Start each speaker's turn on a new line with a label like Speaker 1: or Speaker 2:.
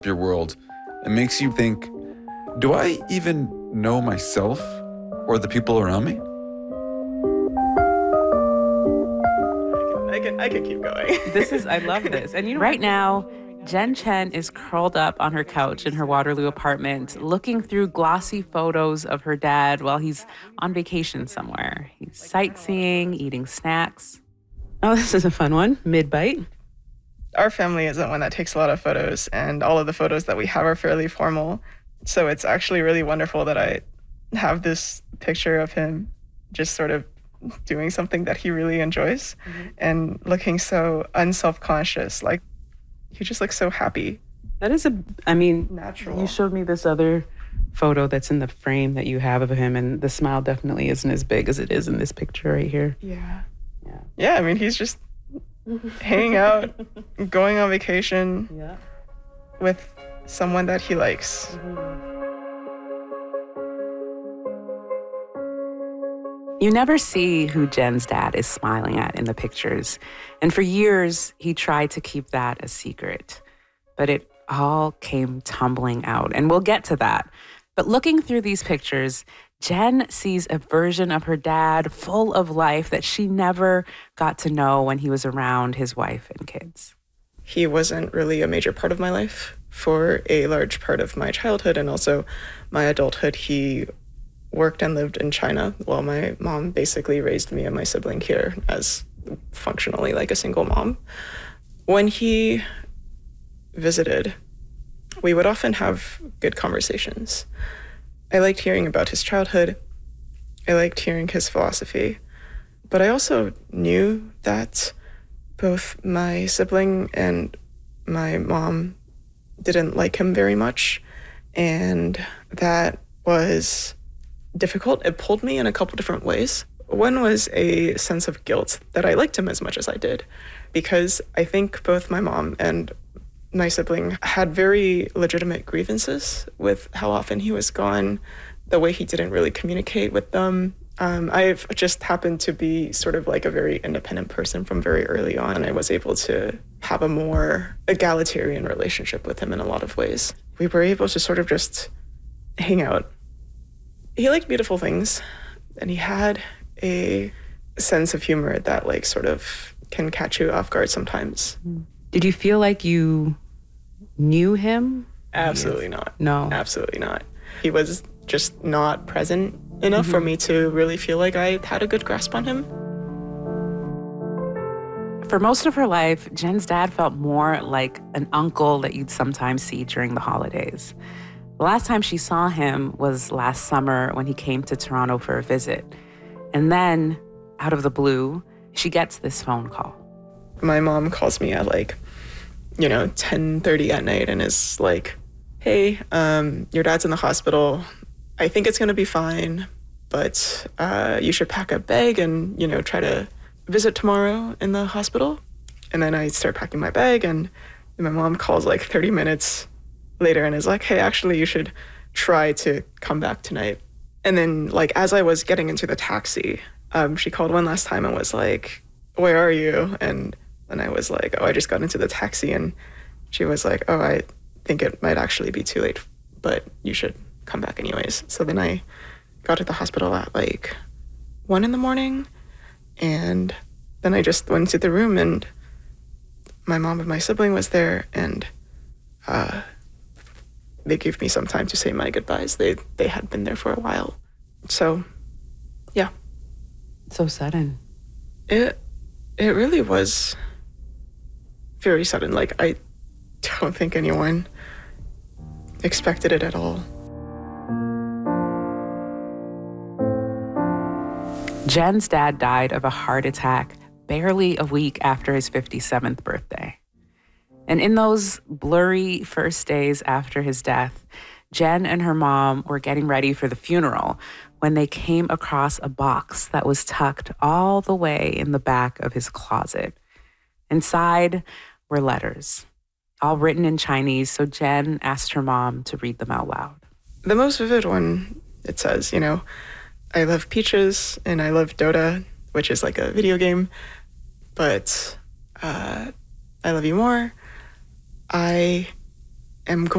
Speaker 1: your world. It makes you think, do I even know myself or the people around me?
Speaker 2: I can keep going.
Speaker 3: I love this. And right now, Jen Chen is curled up on her couch in her Waterloo apartment, looking through glossy photos of her dad while he's on vacation somewhere. He's sightseeing, eating snacks. Oh, this is a fun one. Mid-bite.
Speaker 2: Our family isn't one that takes a lot of photos, and all of the photos that we have are fairly formal. So it's actually really wonderful that I have this picture of him just sort of doing something that he really enjoys and looking so unself-conscious. Like, he just looks so happy.
Speaker 3: That is natural. You showed me this other photo that's in the frame that you have of him, and the smile definitely isn't as big as it is in this picture right here.
Speaker 2: Yeah, I mean, he's just hanging out, going on vacation with someone that he likes.
Speaker 3: You never see who Jen's dad is smiling at in the pictures. And for years, he tried to keep that a secret. But it all came tumbling out. And we'll get to that. But looking through these pictures, Jen sees a version of her dad full of life that she never got to know when he was around his wife and kids.
Speaker 2: He wasn't really a major part of my life for a large part of my childhood and also my adulthood. He worked and lived in China while my mom basically raised me and my sibling here as functionally like a single mom. When he visited, we would often have good conversations. I liked hearing about his childhood. I liked hearing his philosophy. But I also knew that both my sibling and my mom didn't like him very much, and that was difficult. It pulled me in a couple different ways. One was a sense of guilt that I liked him as much as I did, because I think both my mom and my sibling had very legitimate grievances with how often he was gone, the way he didn't really communicate with them. I've just happened to be sort of like a very independent person from very early on, and I was able to have a more egalitarian relationship with him in a lot of ways. We were able to sort of just hang out. He liked beautiful things, and he had a sense of humor that like sort of can catch you off guard sometimes.
Speaker 3: Did you feel like you knew him?
Speaker 2: Absolutely not.
Speaker 3: No.
Speaker 2: Absolutely not. He was just not present enough for me to really feel like I had a good grasp on him.
Speaker 3: For most of her life, Jen's dad felt more like an uncle that you'd sometimes see during the holidays. The last time she saw him was last summer when he came to Toronto for a visit. And then, out of the blue, she gets this phone call.
Speaker 2: My mom calls me at 10:30 at night and is like, hey, your dad's in the hospital. I think it's gonna be fine, but you should pack a bag and, try to visit tomorrow in the hospital. And then I start packing my bag, and my mom calls 30 minutes later and is like, hey, actually, you should try to come back tonight. And then, as I was getting into the taxi, she called one last time and was like, where are you? And I was like, oh, I just got into the taxi. And she was like, oh, I think it might actually be too late, but you should come back anyways. So then I got to the hospital at 1 a.m, and then I just went to the room, and my mom and my sibling was there, and they gave me some time to say my goodbyes. They had been there for a while. So, yeah.
Speaker 3: So sudden.
Speaker 2: It really was very sudden. I don't think anyone expected it at all.
Speaker 3: Jen's dad died of a heart attack barely a week after his 57th birthday. And in those blurry first days after his death, Jen and her mom were getting ready for the funeral when they came across a box that was tucked all the way in the back of his closet. Inside were letters, all written in Chinese, so Jen asked her mom to read them out loud.
Speaker 2: The most vivid one, it says, I love peaches and I love Dota, which is like a video game, but I love you more. I am going